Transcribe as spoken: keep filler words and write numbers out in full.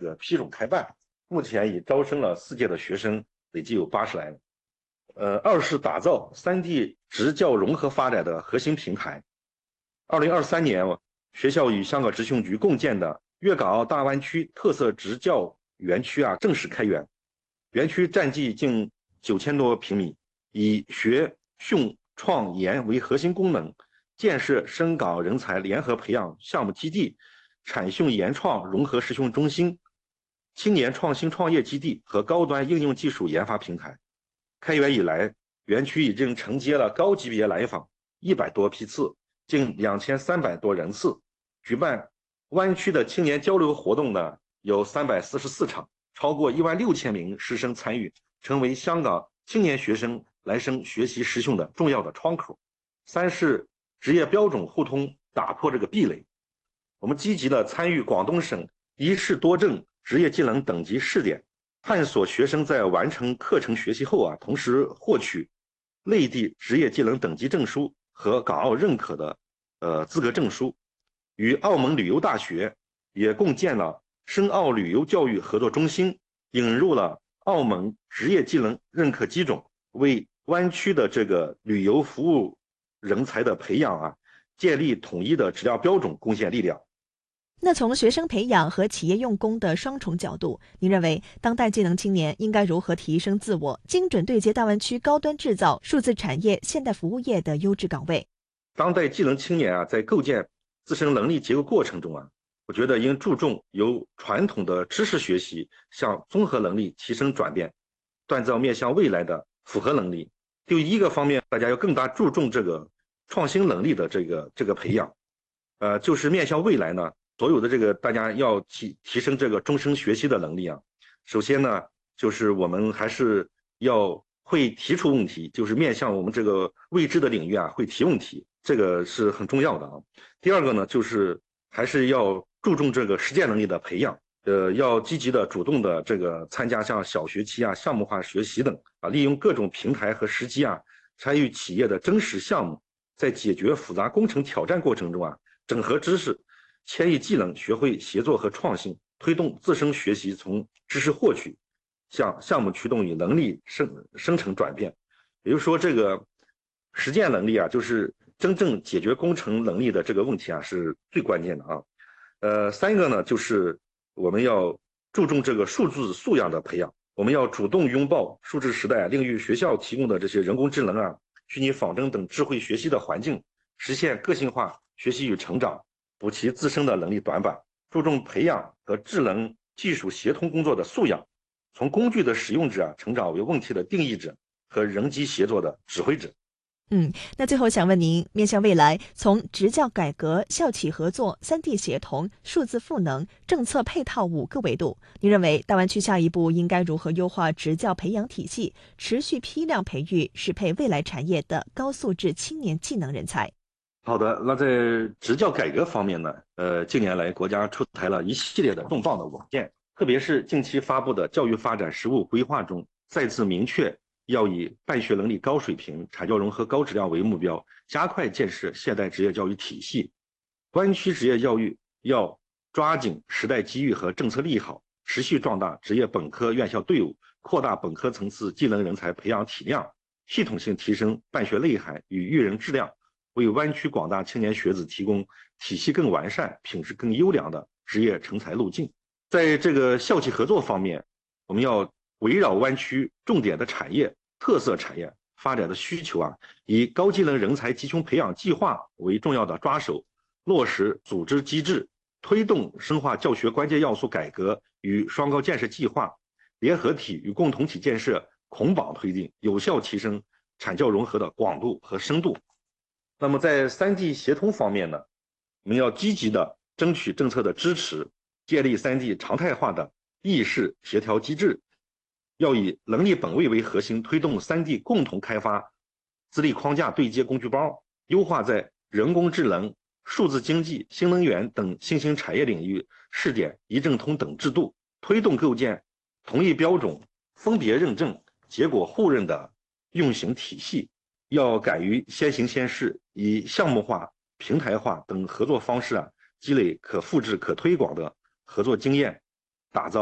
个批种开办，目前已招生了四届的学生，累计有八十来人。呃，二是打造 三 D 职教融合发展的核心平台。二零二三年，学校与香港职训局共建的粤港澳大湾区特色职教园区啊正式开园。园区占地近九千多平米，以学训创研为核心功能，建设深港人才联合培养项目基地、产训研创融合实训中心、青年创新创业基地和高端应用技术研发平台。开园以来，园区已经承接了高级别来访一百多批次，近两千三百多人次。举办湾区的青年交流活动呢，有三百四十四场，超过一万六千名师生参与，成为香港青年学生来生学习实训的重要的窗口。三是职业标准互通，打破这个壁垒。我们积极的参与广东省一试多证职业技能等级试点，探索学生在完成课程学习后啊，同时获取内地职业技能等级证书和港澳认可的呃资格证书。与澳门旅游大学也共建了深澳旅游教育合作中心，引入了澳门职业技能认可机种，为湾区的这个旅游服务人才的培养啊，建立统一的质量标准贡献力量。 那从学生培养和企业用工的双重角度，您认为当代技能青年应该如何提升自我，精准对接大湾区高端制造、数字产业、现代服务业的优质岗位？ 当代技能青年啊，在构建自身能力结构过程中啊，我觉得应注重由传统的知识学习向综合能力提升转变，锻造面向未来的复合能力。第一个方面，大家要更加注重这个创新能力的这个这个培养，呃，就是面向未来呢，所有的这个大家要提提升这个终身学习的能力啊。首先呢，就是我们还是要会提出问题，就是面向我们这个未知的领域啊，会提问题，这个是很重要的啊。第二个呢，就是还是要注重这个实践能力的培养，呃，要积极的、主动的这个参加像小学期啊、项目化学习等啊，利用各种平台和时机啊，参与企业的真实项目，在解决复杂工程挑战过程中啊，整合知识、迁移技能，学会协作和创新，推动自身学习从知识获取向项目驱动与能力生生成转变。比如说这个实践能力啊，就是真正解决工程能力的这个问题啊，是最关键的啊。呃，三个呢，就是我们要注重这个数字素养的培养，我们要主动拥抱数字时代利用学校提供的这些人工智能啊、虚拟仿真等智慧学习的环境，实现个性化学习与成长，补齐自身的能力短板，注重培养和智能技术协同工作的素养，从工具的使用者啊，成长为问题的定义者和人机协作的指挥者。 嗯，那最后想问您，面向未来，从职教改革、校企合作、三 D 协同、数字赋能、政策配套五个维度，您认为大湾区下一步应该如何优化职教培养体系，持续批量培育适配未来产业的高素质青年技能人才？ 好的，那在职教改革方面呢，呃，近年来国家出台了一系列的重磅的文件，特别是近期发布的教育发展实务规划中，再次明确要以办学能力高水平、产教融合高质量为目标，加快建设现代职业教育体系。湾区职业教育要抓紧时代机遇和政策利好，持续壮大职业本科院校队伍，扩大本科层次技能人才培养体量，系统性提升办学内涵与育人质量，为湾区广大青年学子提供体系更完善、品质更优良的职业成才路径。在这个校企合作方面，我们要围绕湾区重点的产业、特色产业发展的需求啊，以高技能人才集中培养计划为重要的抓手，落实组织机制，推动深化教学关键要素改革与双高建设计划、联合体与共同体建设捆绑推进，有效提升产教融合的广度和深度。那么在 三 D 协同方面呢，我们要积极的争取政策的支持，建立 三 D 常态化的议事协调机制，要以能力本位为核心，推动 三 D 共同开发资历框架对接工具包，优化在人工智能、数字经济、新能源等新兴产业领域试点一证通等制度，推动构建同一标准、分别认证、结果互认的运行体系。要敢于先行先试，以项目化、平台化等合作方式啊，积累可复制、可推广的合作经验，打造